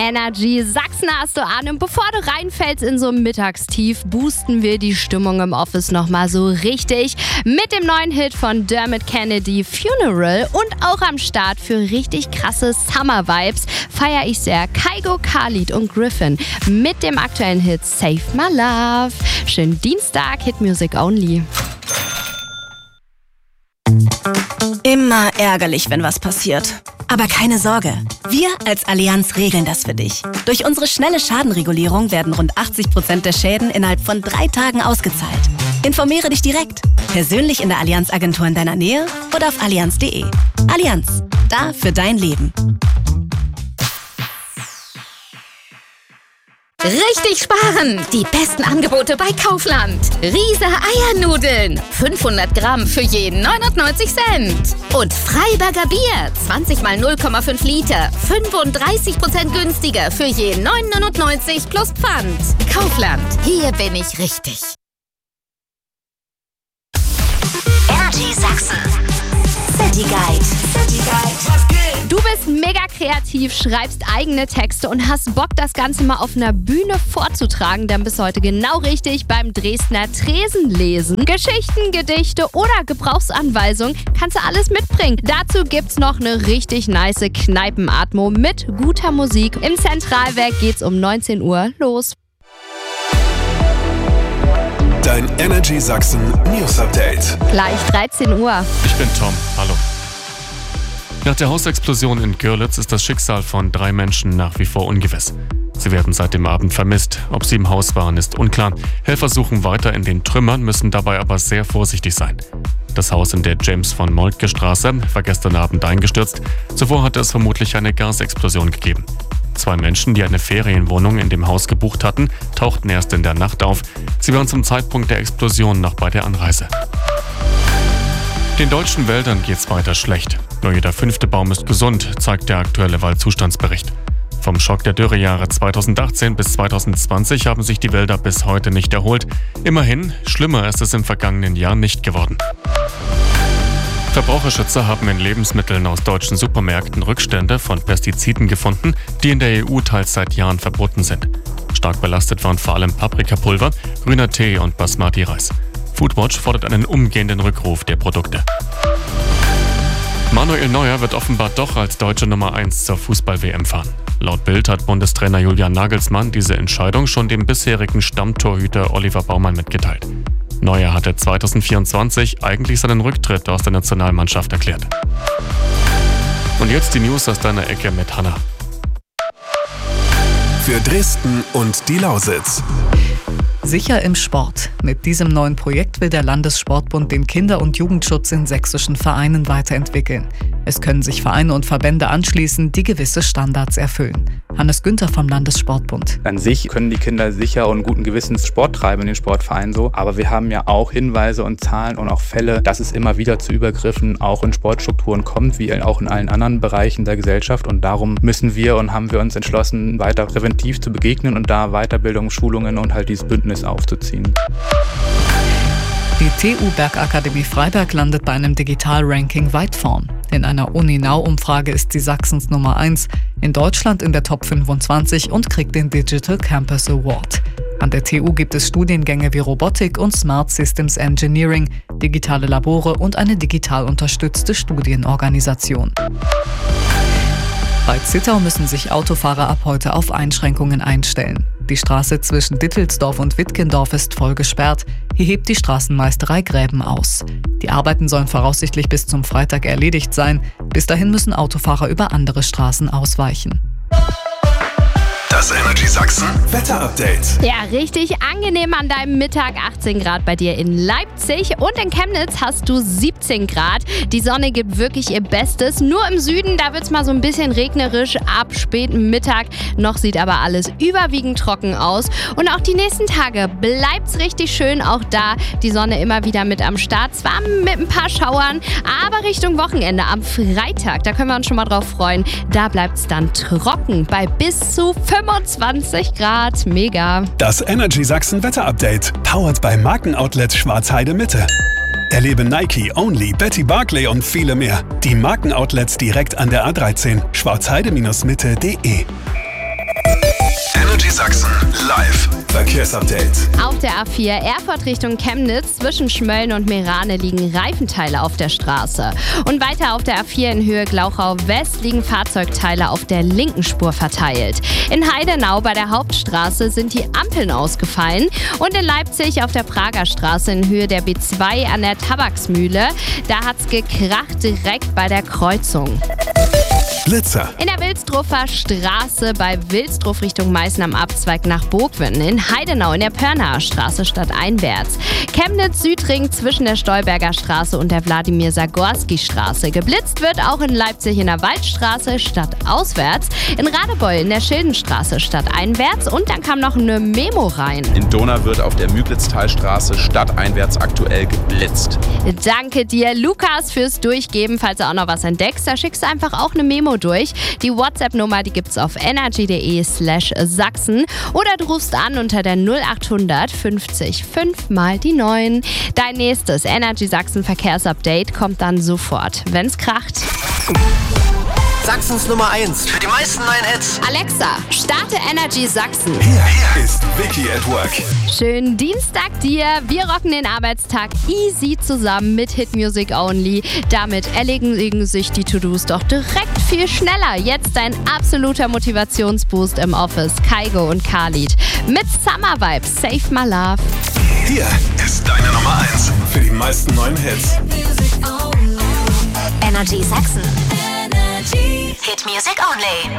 Energy Sachsen hast du an. Und bevor du reinfällst in so ein Mittagstief, boosten wir die Stimmung im Office nochmal so richtig mit dem neuen Hit von Dermot Kennedy, Funeral. Und auch am Start für richtig krasse Summer-Vibes feiere ich sehr Kygo, Khalid und Griffin mit dem aktuellen Hit Save My Love. Schönen Dienstag, Hit Music Only. Immer ärgerlich, wenn was passiert. Aber keine Sorge, wir als Allianz regeln das für dich. Durch unsere schnelle Schadenregulierung werden rund 80% der Schäden innerhalb von 3 Tagen ausgezahlt. Informiere dich direkt, persönlich in der Allianz-Agentur in deiner Nähe oder auf allianz.de. Allianz, da für dein Leben. Richtig sparen! Die besten Angebote bei Kaufland. Riese Eiernudeln. 500 Gramm für jeden 99 Cent. Und Freiberger Bier. 20 mal 0,5 Liter. 35% günstiger für jeden 9,99 plus Pfand. Kaufland. Hier bin ich richtig. Energy Sachsen. City Guide. Du bist mega kreativ, schreibst eigene Texte und hast Bock, das Ganze mal auf einer Bühne vorzutragen, dann bist du heute genau richtig beim Dresdner Tresenlesen. Geschichten, Gedichte oder Gebrauchsanweisungen kannst du alles mitbringen. Dazu gibt's noch eine richtig nice Kneipenatmo mit guter Musik. Im Zentralwerk geht's um 19 Uhr los. Dein Energy Sachsen News Update. Gleich 13 Uhr. Ich bin Tom, hallo. Nach der Hausexplosion in Görlitz ist das Schicksal von 3 Menschen nach wie vor ungewiss. Sie werden seit dem Abend vermisst. Ob sie im Haus waren, ist unklar. Helfer suchen weiter in den Trümmern, müssen dabei aber sehr vorsichtig sein. Das Haus in der James-von-Moltke-Straße war gestern Abend eingestürzt. Zuvor hatte es vermutlich eine Gasexplosion gegeben. 2 Menschen, die eine Ferienwohnung in dem Haus gebucht hatten, tauchten erst in der Nacht auf. Sie waren zum Zeitpunkt der Explosion noch bei der Anreise. Den deutschen Wäldern geht's weiter schlecht. Nur jeder 5. Baum ist gesund, zeigt der aktuelle Waldzustandsbericht. Vom Schock der Dürrejahre 2018 bis 2020 haben sich die Wälder bis heute nicht erholt. Immerhin, schlimmer ist es im vergangenen Jahr nicht geworden. Verbraucherschützer haben in Lebensmitteln aus deutschen Supermärkten Rückstände von Pestiziden gefunden, die in der EU teils seit Jahren verboten sind. Stark belastet waren vor allem Paprikapulver, grüner Tee und Basmati-Reis. Foodwatch fordert einen umgehenden Rückruf der Produkte. Manuel Neuer wird offenbar doch als deutsche Nummer 1 zur Fußball-WM fahren. Laut Bild hat Bundestrainer Julian Nagelsmann diese Entscheidung schon dem bisherigen Stammtorhüter Oliver Baumann mitgeteilt. Neuer hatte 2024 eigentlich seinen Rücktritt aus der Nationalmannschaft erklärt. Und jetzt die News aus deiner Ecke mit Hanna. Für Dresden und die Lausitz. Sicher im Sport. Mit diesem neuen Projekt will der Landessportbund den Kinder- und Jugendschutz in sächsischen Vereinen weiterentwickeln. Es können sich Vereine und Verbände anschließen, die gewisse Standards erfüllen. Hannes Günther vom Landessportbund. An sich können die Kinder sicher und guten Gewissens Sport treiben in den Sportvereinen so, aber wir haben ja auch Hinweise und Zahlen und auch Fälle, dass es immer wieder zu Übergriffen auch in Sportstrukturen kommt, wie auch in allen anderen Bereichen der Gesellschaft, und darum müssen wir und haben wir uns entschlossen, weiter präventiv zu begegnen und da Weiterbildung, Schulungen und halt dieses Bündnis aufzuziehen. Die TU Bergakademie Freiberg landet bei einem Digital-Ranking weit vorn. In einer Uni-Now-Umfrage ist sie Sachsens Nummer 1, in Deutschland in der Top 25 und kriegt den Digital Campus Award. An der TU gibt es Studiengänge wie Robotik und Smart Systems Engineering, digitale Labore und eine digital unterstützte Studienorganisation. Bei Zittau müssen sich Autofahrer ab heute auf Einschränkungen einstellen. Die Straße zwischen Dittelsdorf und Wittgendorf ist voll gesperrt. Hier hebt die Straßenmeisterei Gräben aus. Die Arbeiten sollen voraussichtlich bis zum Freitag erledigt sein. Bis dahin müssen Autofahrer über andere Straßen ausweichen. Das Energy Sachsen Wetter-Update. Ja, richtig angenehm an deinem Mittag. 18 Grad bei dir in Leipzig und in Chemnitz hast du 17 Grad. Die Sonne gibt wirklich ihr Bestes. Nur im Süden, da wird es mal so ein bisschen regnerisch ab späten Mittag. Noch sieht aber alles überwiegend trocken aus. Und auch die nächsten Tage bleibt's richtig schön. Auch da die Sonne immer wieder mit am Start. Zwar mit ein paar Schauern, aber Richtung Wochenende am Freitag, da können wir uns schon mal drauf freuen. Da bleibt's dann trocken bei bis zu 25 Grad. Mega. Das Energy Sachsen Wetter-Update. Powered bei Markenoutlet Schwarzheide Mitte. Erlebe Nike, Only, Betty Barclay und viele mehr. Die Markenoutlets direkt an der A13. schwarzheide-mitte.de Energy Sachsen live Verkehrsupdate. Auf der A4 Erfurt Richtung Chemnitz zwischen Schmölln und Meerane liegen Reifenteile auf der Straße. Und weiter auf der A4 in Höhe Glauchau West liegen Fahrzeugteile auf der linken Spur verteilt. In Heidenau bei der Hauptstraße sind die Ampeln ausgefallen. Und in Leipzig auf der Prager Straße in Höhe der B2 an der Tabaksmühle, da hat's gekracht direkt bei der Kreuzung. Blitzer. In der Wilsdruffer Straße bei Wilsdruff Richtung Meißen am Abzweig nach Burgwin. In Heidenau in der Pörnaer Straße stadteinwärts. Chemnitz-Südring zwischen der Stolberger Straße und der Wladimir-Sagorski-Straße. Geblitzt wird auch in Leipzig in der Waldstraße stadtauswärts. In Radebeul in der Schildenstraße stadteinwärts. Und dann kam noch eine Memo rein. In Dohna wird auf der Müglitztalstraße stadteinwärts aktuell geblitzt. Danke dir, Lukas, fürs Durchgeben. Falls du auch noch was entdeckst, da schickst du einfach auch eine Memo durch. Die WhatsApp-Nummer, die gibt's auf energy.de/Sachsen oder du rufst an unter der 0800 50 5 mal die 9. Dein nächstes Energy Sachsen Verkehrsupdate kommt dann sofort, wenn's kracht. Sachsens Nummer 1 für die meisten neuen Hits. Alexa, starte Energy Sachsen. Hier ist Vicky at Work. Schönen Dienstag dir. Wir rocken den Arbeitstag easy zusammen mit Hit Music Only. Damit erledigen sich die To-Dos doch direkt viel schneller. Jetzt dein absoluter Motivationsboost im Office. Kaigo und Khalid mit Summer Vibes. Save My Love. Hier ist deine Nummer 1 für die meisten neuen Hits. Energy Sachsen. Hit Music Only.